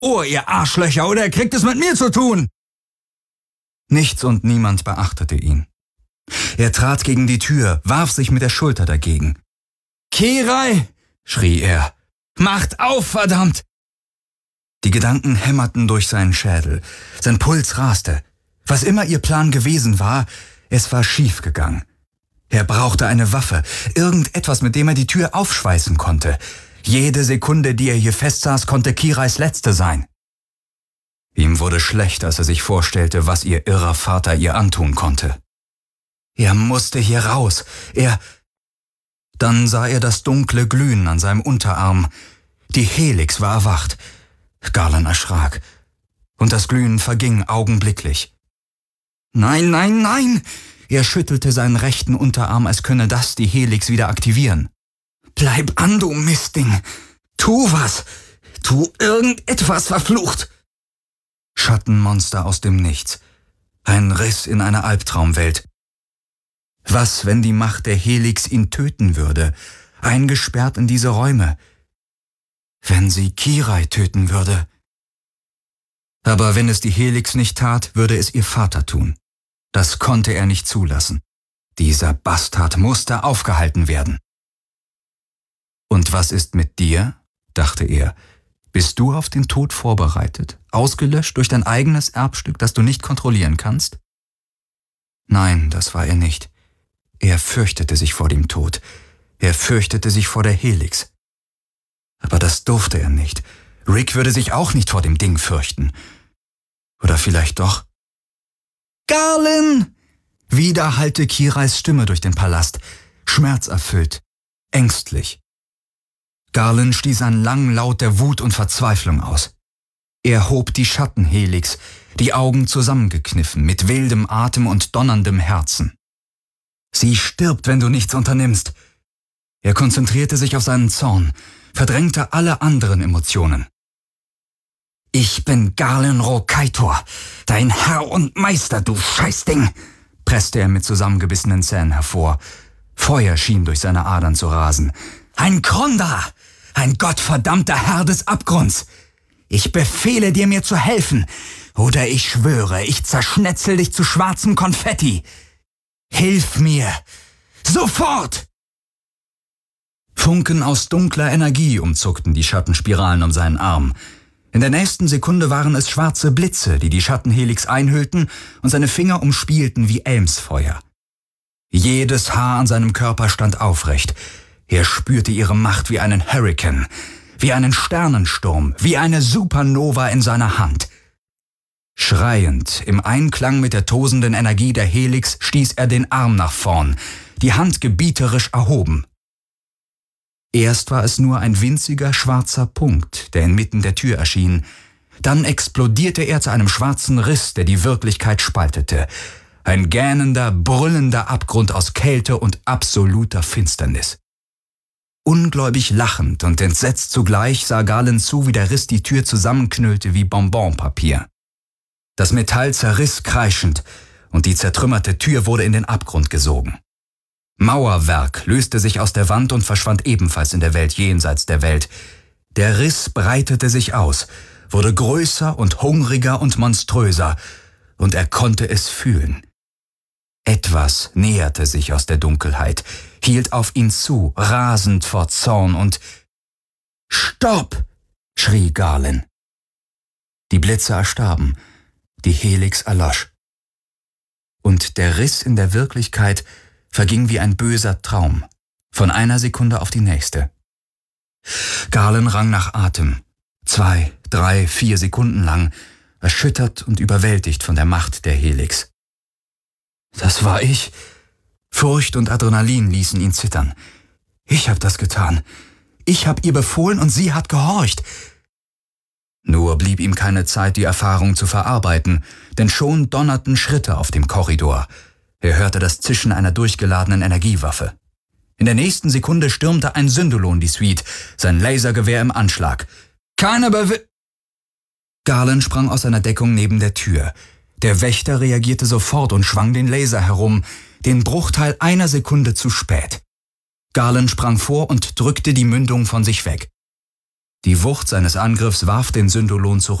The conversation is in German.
Ohr, ihr Arschlöcher, oder ihr kriegt es mit mir zu tun!« Nichts und niemand beachtete ihn. Er trat gegen die Tür, warf sich mit der Schulter dagegen. »Kirai«, schrie er, »macht auf, verdammt!« Die Gedanken hämmerten durch seinen Schädel. Sein Puls raste. Was immer ihr Plan gewesen war, es war schief gegangen. Er brauchte eine Waffe, irgendetwas, mit dem er die Tür aufschweißen konnte. Jede Sekunde, die er hier festsaß, konnte Kirais letzte sein. Ihm wurde schlecht, als er sich vorstellte, was ihr irrer Vater ihr antun konnte. Er musste hier raus. Dann sah er das dunkle Glühen an seinem Unterarm. Die Helix war erwacht. Garland erschrak. Und das Glühen verging augenblicklich. »Nein, nein, nein!« Er schüttelte seinen rechten Unterarm, als könne das die Helix wieder aktivieren. »Bleib an, du Mistding! Tu was! Tu irgendetwas, verflucht!« Schattenmonster aus dem Nichts. Ein Riss in einer Albtraumwelt. Was, wenn die Macht der Helix ihn töten würde, eingesperrt in diese Räume? Wenn sie Kirai töten würde? Aber wenn es die Helix nicht tat, würde es ihr Vater tun. Das konnte er nicht zulassen. Dieser Bastard musste aufgehalten werden. »Und was ist mit dir?«, dachte er. »Bist du auf den Tod vorbereitet, ausgelöscht durch dein eigenes Erbstück, das du nicht kontrollieren kannst?« Nein, das war er nicht. Er fürchtete sich vor dem Tod. Er fürchtete sich vor der Helix. Aber das durfte er nicht. Rick würde sich auch nicht vor dem Ding fürchten. Oder vielleicht doch? »Garland!« Wieder hallte Kirais Stimme durch den Palast, schmerzerfüllt, ängstlich. Garland stieß einen langen Laut der Wut und Verzweiflung aus. Er hob die Schattenhelix, die Augen zusammengekniffen, mit wildem Atem und donnerndem Herzen. »Sie stirbt, wenn du nichts unternimmst!« Er konzentrierte sich auf seinen Zorn, verdrängte alle anderen Emotionen. »Ich bin Garland Rokaitor, dein Herr und Meister, du Scheißding!« presste er mit zusammengebissenen Zähnen hervor. Feuer schien durch seine Adern zu rasen. »Ein Kronda! Ein gottverdammter Herr des Abgrunds! Ich befehle dir, mir zu helfen, oder ich schwöre, ich zerschnetzel dich zu schwarzem Konfetti! Hilf mir! Sofort!« Funken aus dunkler Energie umzuckten die Schattenspiralen um seinen Arm. In der nächsten Sekunde waren es schwarze Blitze, die die Schattenhelix einhüllten und seine Finger umspielten wie Elmsfeuer. Jedes Haar an seinem Körper stand aufrecht. Er spürte ihre Macht wie einen Hurrikan, wie einen Sternensturm, wie eine Supernova in seiner Hand. Schreiend, im Einklang mit der tosenden Energie der Helix, stieß er den Arm nach vorn, die Hand gebieterisch erhoben. Erst war es nur ein winziger schwarzer Punkt, der inmitten der Tür erschien. Dann explodierte er zu einem schwarzen Riss, der die Wirklichkeit spaltete. Ein gähnender, brüllender Abgrund aus Kälte und absoluter Finsternis. Ungläubig lachend und entsetzt zugleich sah Garland zu, wie der Riss die Tür zusammenknüllte wie Bonbonpapier. Das Metall zerriss kreischend und die zertrümmerte Tür wurde in den Abgrund gesogen. Mauerwerk löste sich aus der Wand und verschwand ebenfalls in der Welt jenseits der Welt. Der Riss breitete sich aus, wurde größer und hungriger und monströser, und er konnte es fühlen. Etwas näherte sich aus der Dunkelheit, hielt auf ihn zu, rasend vor Zorn und »Stopp!« schrie Garland. Die Blitze erstarben, die Helix erlosch. Und der Riss in der Wirklichkeit verging wie ein böser Traum, von einer Sekunde auf die nächste. Garland rang nach Atem, 2, 3, 4 Sekunden lang, erschüttert und überwältigt von der Macht der Helix. »Das war ich!« Furcht und Adrenalin ließen ihn zittern. »Ich hab das getan. Ich hab ihr befohlen und sie hat gehorcht.« Nur blieb ihm keine Zeit, die Erfahrung zu verarbeiten, denn schon donnerten Schritte auf dem Korridor. Er hörte das Zischen einer durchgeladenen Energiewaffe. In der nächsten Sekunde stürmte ein Syndolon die Suite, sein Lasergewehr im Anschlag. Garland sprang aus seiner Deckung neben der Tür. Der Wächter reagierte sofort und schwang den Laser herum, den Bruchteil einer Sekunde zu spät. Garland sprang vor und drückte die Mündung von sich weg. Die Wucht seines Angriffs warf den Syndolon zurück.